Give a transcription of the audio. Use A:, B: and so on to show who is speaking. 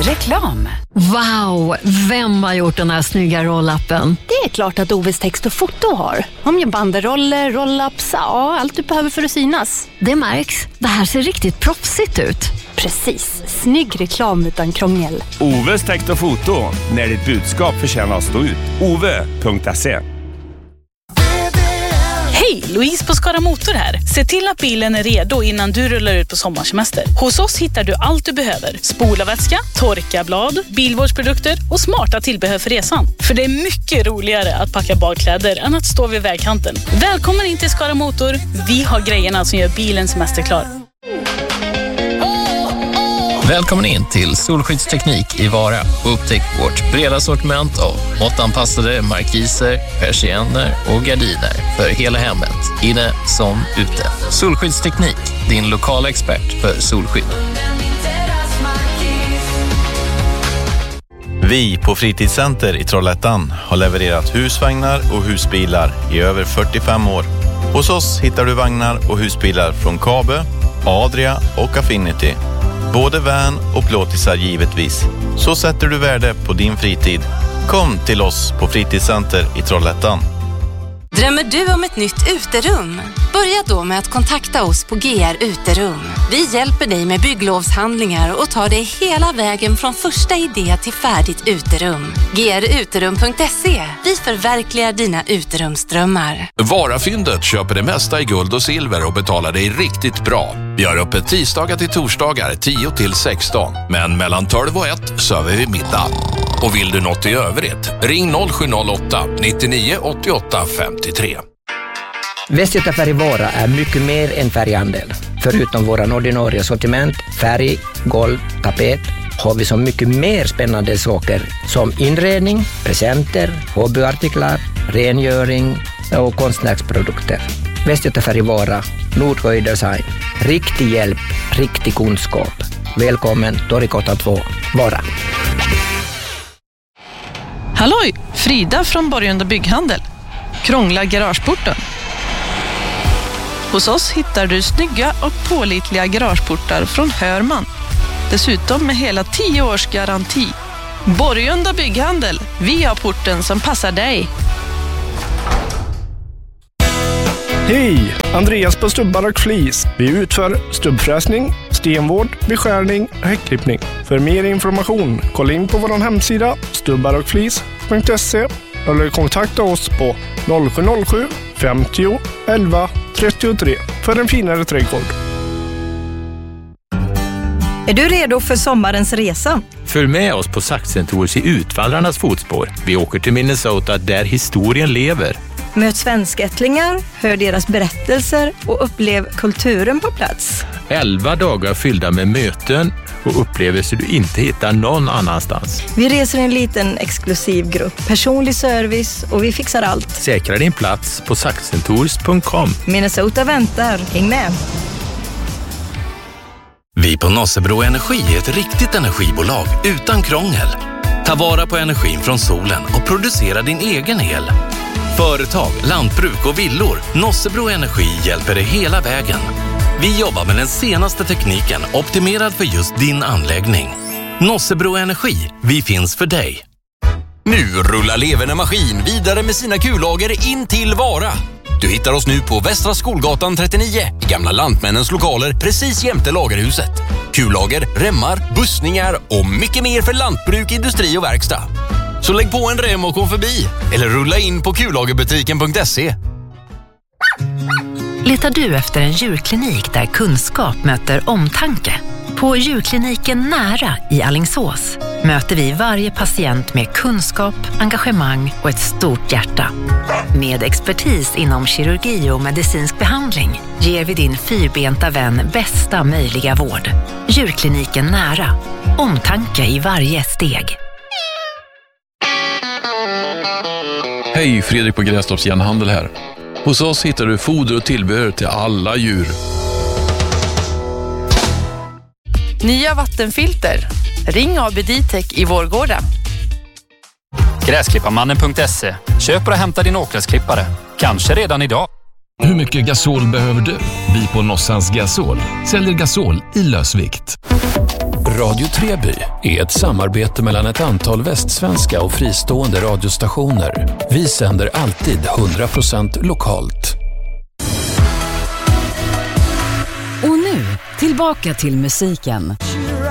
A: Reklam.
B: Wow, vem har gjort den här snygga roll-upen?
C: Det är klart att Oves text och foto har. Om jag banderoller, roll-ups, ja, allt du behöver för att synas.
B: Det märks. Det här ser riktigt proffsigt ut.
C: Precis. Snygg reklam utan krångel.
D: Oves text och foto. När ditt budskap förtjänar att stå ut. Ove.se.
E: Hej, Louise på Skara Motor här. Se till att bilen är redo innan du rullar ut på sommarsemester. Hos oss hittar du allt du behöver. Spolarvätska, torkarblad, bilvårdsprodukter och smarta tillbehör för resan. För det är mycket roligare att packa badkläder än att stå vid vägkanten. Välkommen in till Skara Motor. Vi har grejerna som gör bilen semesterklar.
F: Välkommen in till Solskyddsteknik i Vara och upptäck vårt breda sortiment av måttanpassade markiser, persienner och gardiner för hela hemmet, inne som ute. Solskyddsteknik, din lokala expert för solskydd.
G: Vi på Fritidscenter i Trollhättan har levererat husvagnar och husbilar i över 45 år. Hos oss hittar du vagnar och husbilar från Kabe, Adria och Affinity. Både van och plåtisar givetvis. Så sätter du värde på din fritid. Kom till oss på Fritidscenter i Trollhättan.
H: Drömmer du om ett nytt uterum? Börja då med att kontakta oss på GR Uterum. Vi hjälper dig med bygglovshandlingar och tar dig hela vägen från första idé till färdigt uterum. gruterum.se. Vi förverkligar dina uterumsdrömmar.
I: Varafyndet köper det mesta i guld och silver och betalar dig riktigt bra. Vi har öppet tisdagar till torsdagar 10 till 16. Men mellan 12 och 1 söver vi middag. Och vill du något i övrigt? Ring 0708 99 88 53.
J: Västgöta Färg Vara är mycket mer än färghandel. Förutom våra ordinarie sortiment, färg, golv, tapet, har vi så mycket mer spännande saker som inredning, presenter, hobbyartiklar, rengöring och konstnärsprodukter. Västgöta Färg Vara, Nordsjö Design. Riktig hjälp, riktig kunskap. Välkommen Torgatan 2, Vara.
K: Halloj, Frida från Borgunda Bygghandel. Krångla garageporten. Hos oss hittar du snygga och pålitliga garageportar från Hörman. Dessutom med hela 10 års garanti. Borgunda Bygghandel, vi har porten som passar dig.
L: Hej! Andreas på Stubbar och Flis. Vi utför stubbfräsning, stenvård, beskärning och häckklippning. För mer information, kolla in på vår hemsida stubbarochflis.se eller kontakta oss på 0707 50 11 33 för en finare trädgård.
M: Är du redo för sommarens resa?
N: Följ med oss på Saxen Tours i Utvandrarnas fotspår. Vi åker till Minnesota där historien lever.
M: Möt svenskättlingar, hör deras berättelser och upplev kulturen på plats.
N: 11 dagar fyllda med möten och upplevelser du inte hittar någon annanstans.
M: Vi reser en liten exklusiv grupp, personlig service och vi fixar allt.
N: Säkra din plats på saxentours.com.
M: Minnesota väntar, häng med!
O: Vi på Nossebro Energi är ett riktigt energibolag utan krångel. Ta vara på energin från solen och producera din egen el. Företag, lantbruk och villor. Nossebro Energi hjälper dig hela vägen. Vi jobbar med den senaste tekniken optimerad för just din anläggning. Nossebro Energi, vi finns för dig.
P: Nu rullar Leverne Maskin vidare med sina kullager in till Vara. Du hittar oss nu på Västra Skolgatan 39 i gamla Lantmännens lokaler precis jämte lagerhuset. Kullager, remmar, bussningar och mycket mer för lantbruk, industri och verkstad. Så lägg på en rem och kom förbi eller rulla in på kullagerbutiken.se.
A: Letar du efter en djurklinik där kunskap möter omtanke? På djurkliniken Nära i Alingsås möter vi varje patient med kunskap, engagemang och ett stort hjärta. Med expertis inom kirurgi och medicinsk behandling ger vi din fyrbenta vän bästa möjliga vård. Djurkliniken Nära. Omtanke i varje steg.
Q: Hej, Fredrik på Grästorps Järnhandel här. Hos oss hittar du foder och tillbehör till alla djur.
R: Nya vattenfilter. Ring AB Ditech i Vårgårda.
S: Gräsklipparmannen.se. Köp och hämta din åkgräsklippare. Kanske redan idag.
T: Hur mycket gasol behöver du? Vi på Nossans Gasol säljer gasol i lösvikt. Radio Treby är ett samarbete mellan ett antal västsvenska och fristående radiostationer. Vi sänder alltid 100% lokalt.
U: Och nu, tillbaka till musiken.